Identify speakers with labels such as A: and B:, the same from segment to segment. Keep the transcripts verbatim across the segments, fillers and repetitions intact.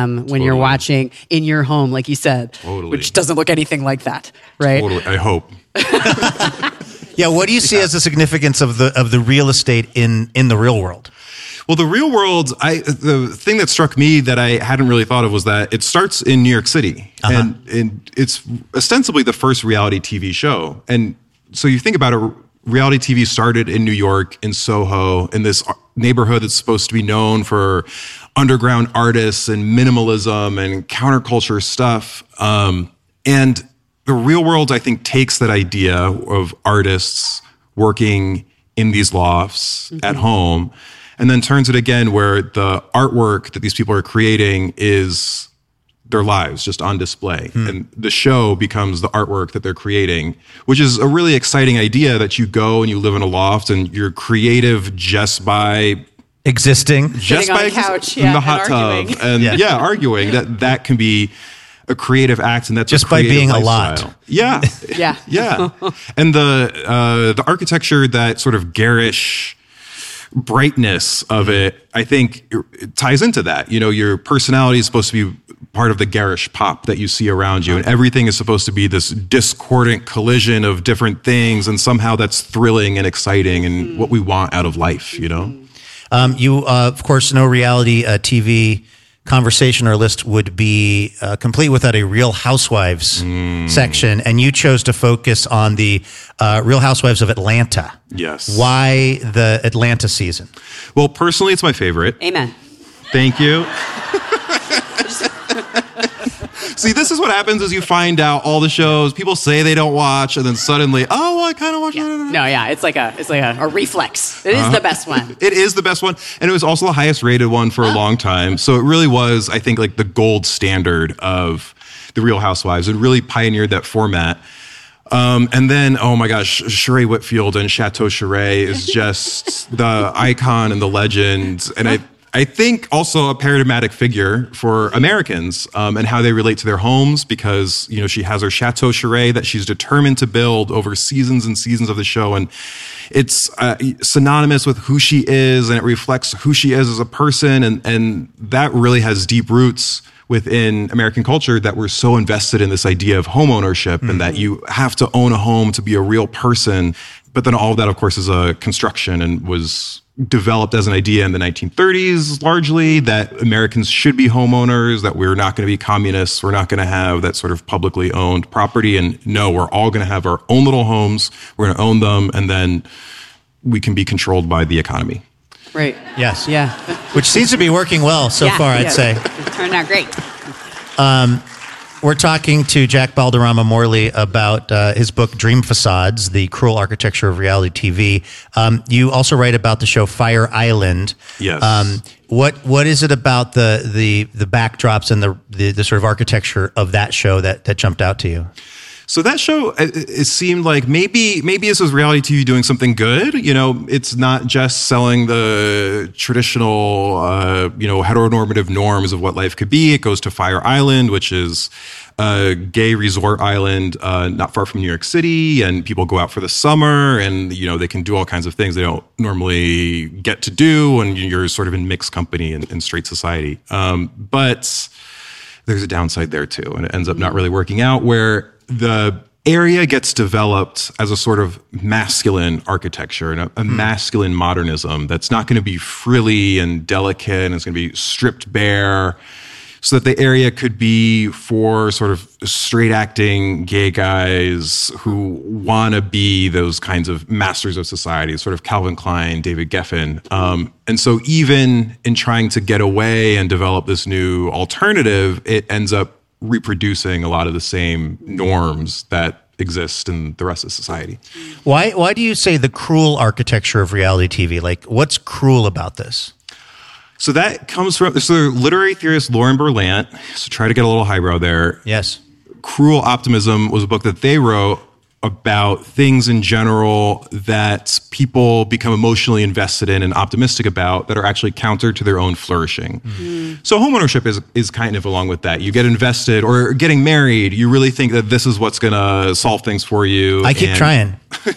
A: them when
B: Totally.
A: you're watching in your home, like you said,
B: Totally.
A: which doesn't look anything like that, right?
B: Totally. I hope.
C: Yeah, what do you see as the significance of the of the real estate in in the real world?
B: Well, the real world, I the thing that struck me that I hadn't really thought of was that it starts in New York City,
C: Uh-huh.
B: and, and it's ostensibly the first reality T V show. And so you think about it, reality T V started in New York, in Soho, in this neighborhood that's supposed to be known for underground artists and minimalism and counterculture stuff. Um, and the real world, I think, takes that idea of artists working in these lofts mm-hmm. at home, and then turns it again where the artwork that these people are creating is their lives just on display. Hmm. And the show becomes the artwork that they're creating, which is a really exciting idea that you go and you live in a loft and you're creative just by
C: existing,
B: just
A: Sitting
B: by
A: on a couch,
B: exist-
A: yeah,
B: in the
A: and
B: hot tub
A: arguing.
B: and
C: Yeah.
B: yeah. arguing that that can be a creative act, and that's
C: Just
B: a
C: by
B: creative
C: being a
B: lifestyle.
C: lot.
B: Yeah.
A: Yeah.
B: Yeah. And the uh, the architecture, that sort of garish brightness of it, I think it ties into that. You know, your personality is supposed to be part of the garish pop that you see around you, and everything is supposed to be this discordant collision of different things, and somehow that's thrilling and exciting and mm. what we want out of life, you know?
C: Um, you, uh, of course, know reality uh, T V conversation or list would be uh, complete without a Real Housewives mm. section, and you chose to focus on the uh, Real Housewives of Atlanta.
B: Yes.
C: Why the Atlanta season?
B: Well, personally, it's my favorite.
A: Amen.
B: Thank you. See, this is what happens is you find out all the shows people say they don't watch, and then suddenly, oh, I kind of watch.
A: Yeah. No, yeah, it's like a it's like a, a reflex. It is uh-huh. the best one.
B: It is the best one, and it was also the highest rated one for a long time. So it really was, I think, like the gold standard of the Real Housewives. It really pioneered that format. Um, and then, oh my gosh, Sheree Whitfield and Chateau Sheree is just the icon and the legend, and I. I think also a paradigmatic figure for Americans um, and how they relate to their homes, because, you know, she has her Chateau Sheree that she's determined to build over seasons and seasons of the show. And it's uh, synonymous with who she is, and it reflects who she is as a person. And, and that really has deep roots within American culture, that we're so invested in this idea of home ownership mm-hmm. and that you have to own a home to be a real person. But then all of that, of course, is a construction and was developed as an idea in the nineteen thirties, largely, that Americans should be homeowners, that we're not going to be communists, we're not going to have that sort of publicly owned property. And no, we're all going to have our own little homes, we're going to own them, and then we can be controlled by the economy.
A: Right.
C: Yes.
A: Yeah.
C: Which seems to be working well so
A: yeah,
C: far, I'd
A: yeah.
C: say.
A: It turned out great.
C: Um, we're talking to Jack Balderrama Morley about uh, his book, Dream Facades, The Cruel Architecture of Reality T V. Um, you also write about the show Fire Island.
B: Yes.
C: Um, what What is it about the the the backdrops and the, the, the sort of architecture of that show that, that jumped out to you?
B: So that show, it, it seemed like maybe maybe this was reality T V doing something good. You know, it's not just selling the traditional, uh, you know, heteronormative norms of what life could be. It goes to Fire Island, which is a gay resort island uh, not far from New York City, and people go out for the summer, and you know they can do all kinds of things they don't normally get to do, and you're sort of in mixed company in, in straight society. Um, but there's a downside there too, and it ends up not really working out, where the area gets developed as a sort of masculine architecture and a, a hmm. masculine modernism that's not going to be frilly and delicate, and it's going to be stripped bare, so that the area could be for sort of straight acting gay guys who want to be those kinds of masters of society, sort of Calvin Klein, David Geffen. Um, and so even in trying to get away and develop this new alternative, it ends up reproducing a lot of the same norms that exist in the rest of society.
C: Why why do you say the cruel architecture of reality T V? Like, what's cruel about this?
B: So that comes from, so literary theorist Lauren Berlant, so try to get a little highbrow there.
C: Yes.
B: Cruel Optimism was a book that they wrote about things in general that people become emotionally invested in and optimistic about that are actually counter to their own flourishing. Mm-hmm. So homeownership is is kind of along with that. You get invested, or getting married, you really think that this is what's going to solve things for you.
C: I keep
B: and
C: trying.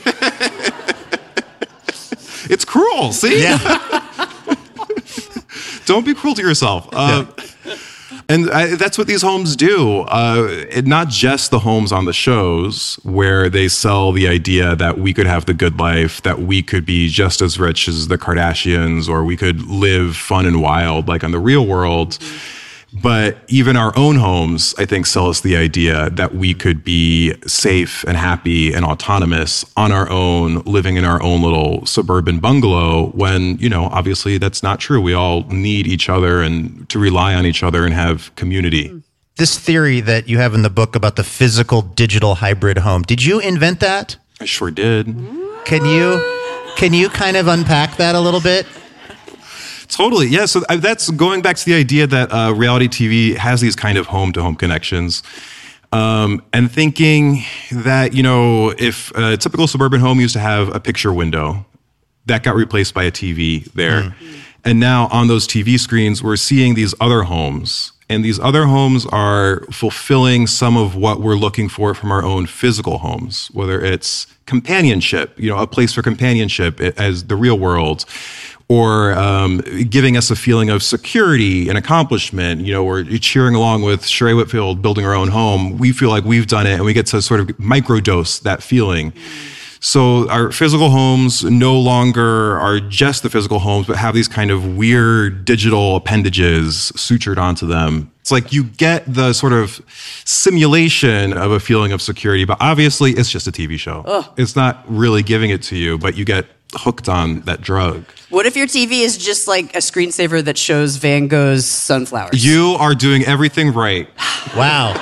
B: It's cruel, see?
C: Yeah.
B: Don't be cruel to yourself. Uh,
C: yeah.
B: And I, that's what these homes do. Uh, it, not just the homes on the shows where they sell the idea that we could have the good life, that we could be just as rich as the Kardashians, or we could live fun and wild like on the real world. But even our own homes, I think, sell us the idea that we could be safe and happy and autonomous on our own, living in our own little suburban bungalow, when, you know, obviously that's not true. We all need each other and to rely on each other and have community.
C: This theory that you have in the book about the physical digital hybrid home, did you invent that?
B: I sure did.
C: Can you, can you kind of unpack that a little bit?
B: Totally. Yeah. So that's going back to the idea that uh, reality T V has these kind of home-to-home connections. Um, and thinking that, you know, if a typical suburban home used to have a picture window, that got replaced by a T V there. Mm. And now on those T V screens, we're seeing these other homes. And these other homes are fulfilling some of what we're looking for from our own physical homes, whether it's companionship, you know, a place for companionship as the real world, or um, giving us a feeling of security and accomplishment. You know, we're cheering along with Sheree Whitfield building her own home. We feel like we've done it, and we get to sort of microdose that feeling. So our physical homes no longer are just the physical homes, but have these kind of weird digital appendages sutured onto them. It's like you get the sort of simulation of a feeling of security, but obviously it's just a T V show. Ugh. It's not really giving it to you, but you get hooked on that drug.
A: What if your T V is just like a screensaver that shows Van Gogh's sunflowers?
B: You are doing everything right.
C: Wow.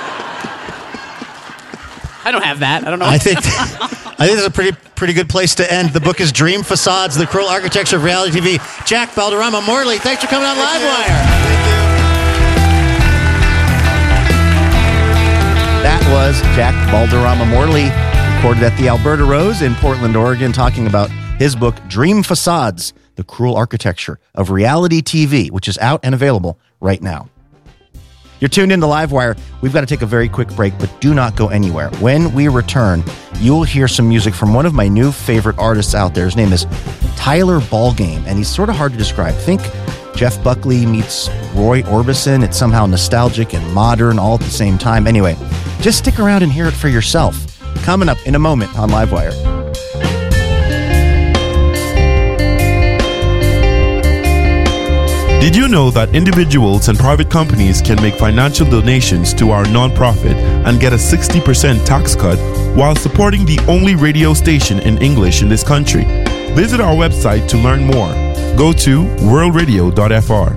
A: I don't have that. I don't know.
C: I think I think this is a pretty pretty good place to end. The book is Dream Facades, The Cruel Architecture of Reality T V. Jack Balderrama Morley, thanks for coming on Livewire.
B: Thank you.
D: That was Jack Balderrama Morley, recorded at the Alberta Rose in Portland, Oregon, talking about his book, Dream Facades, The Cruel Architecture of Reality T V, which is out and available right now. You're tuned in to Livewire. We've got to take a very quick break, but do not go anywhere. When we return, you'll hear some music from one of my new favorite artists out there. His name is Tyler Ballgame, and he's sort of hard to describe. Think Jeff Buckley meets Roy Orbison. It's somehow nostalgic and modern all at the same time. Anyway, just stick around and hear it for yourself. Coming up in a moment on Livewire.
E: Did you know that individuals and private companies can make financial donations to our nonprofit and get a sixty percent tax cut while supporting the only radio station in English in this country? Visit our website to learn more. Go to world radio dot f r.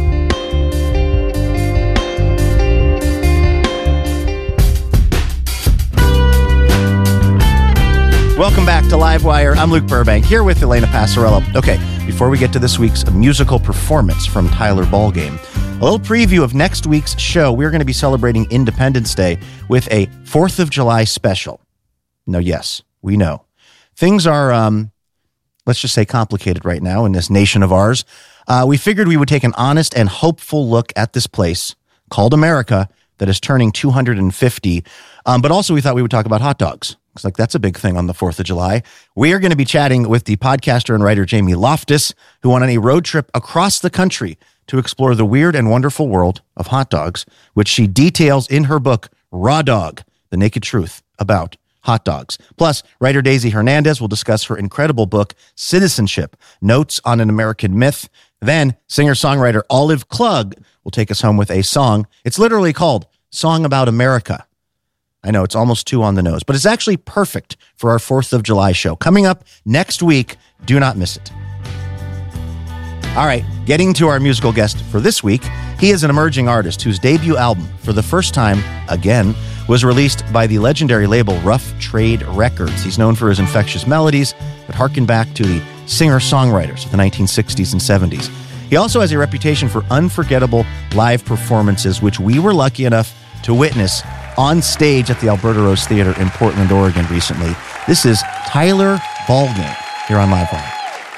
D: Welcome back to Livewire. I'm Luke Burbank, here with Elena Passarello. Okay, before we get to this week's musical performance from Tyler Ballgame, a little preview of next week's show. We're going to be celebrating Independence Day with a fourth of July special. Now, yes, we know. Things are, um, let's just say, complicated right now in this nation of ours. Uh, we figured we would take an honest and hopeful look at this place called America that is turning two hundred fifty. Um, but also we thought we would talk about hot dogs. Looks like that's a big thing on the fourth of July. We are going to be chatting with the podcaster and writer Jamie Loftus, who went on a road trip across the country to explore the weird and wonderful world of hot dogs, which she details in her book, Raw Dog, The Naked Truth About Hot Dogs. Plus, writer Daisy Hernandez will discuss her incredible book, Citizenship, Notes on an American Myth. Then, singer-songwriter Olive Klug will take us home with a song. It's literally called Song About America. I know it's almost too on the nose, but it's actually perfect for our fourth of July show. Coming up next week, do not miss it. All right, getting to our musical guest for this week, he is an emerging artist whose debut album, for the first time, again, was released by the legendary label Rough Trade Records. He's known for his infectious melodies that harken back to the singer-songwriters of the nineteen sixties and seventies. He also has a reputation for unforgettable live performances, which we were lucky enough to witness on stage at the Alberta Rose Theater in Portland, Oregon recently. This is Tyler Ballgame here on Livewire.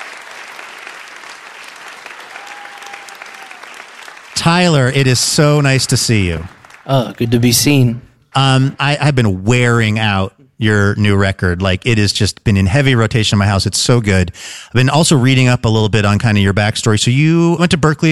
C: Tyler, it is so nice to see you.
F: Oh, good to be seen.
C: Um, I, I've been wearing out your new record. Like, it has just been in heavy rotation in my house. It's so good. I've been also reading up a little bit on kind of your backstory. So you went to Berkeley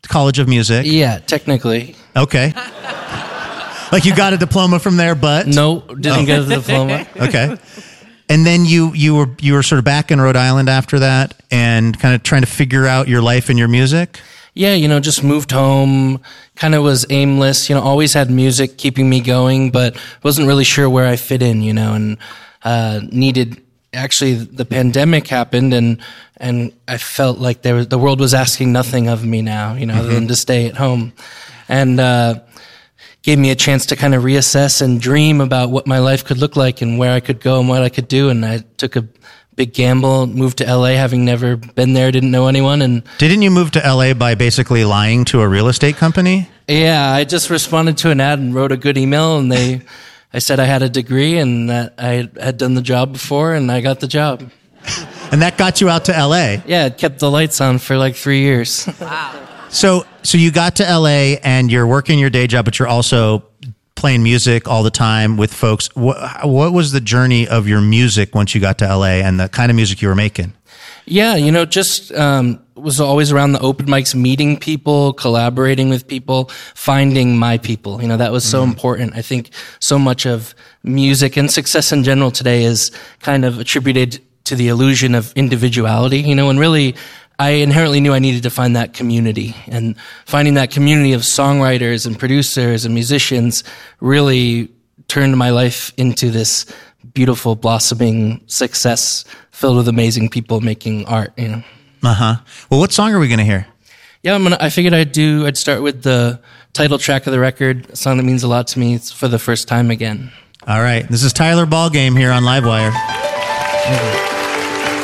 C: College of Music.
F: Yeah, technically.
C: Okay. Like you got a diploma from there, but
F: No, didn't
C: Oh.
F: get the diploma.
C: Okay. And then you you were you were sort of back in Rhode Island after that, and kind of trying to figure out your life and your music.
F: Yeah, you know, just moved home, kind of was aimless, you know, always had music keeping me going, but wasn't really sure where I fit in, you know, and uh, needed, actually the pandemic happened and and I felt like there was, the world was asking nothing of me now, you know, other than to stay at home. And uh, gave me a chance to kind of reassess and dream about what my life could look like and where I could go and what I could do. And I took a big gamble, moved to L A, having never been there, didn't know anyone. And
C: Didn't you move to L A by basically lying to a real estate company?
F: yeah, I just responded to an ad and wrote a good email, and they, I said I had a degree and that I had done the job before, and I got the job.
C: And that got you out to L A.
F: Yeah, it kept the lights on for like three years.
C: So so you got to L A and you're working your day job, but you're also playing music all the time with folks. What, what was the journey of your music once you got to L A and the kind of music you were making?
F: Yeah, you know, just um, was always around the open mics, meeting people, collaborating with people, finding my people. You know, that was so mm-hmm. important. I think so much of music and success in general today is kind of attributed to the illusion of individuality, you know, and really I inherently knew I needed to find that community, and finding that community of songwriters and producers and musicians really turned my life into this beautiful, blossoming success filled with amazing people making art, you know.
C: Uh-huh. Well, what song are we going to hear?
F: Yeah, I'm gonna, I figured I'd do, I'd start with the title track of the record, a song that means a lot to me. It's For the First Time Again.
C: All right. This is Tyler Ballgame here on Livewire. Mm-hmm.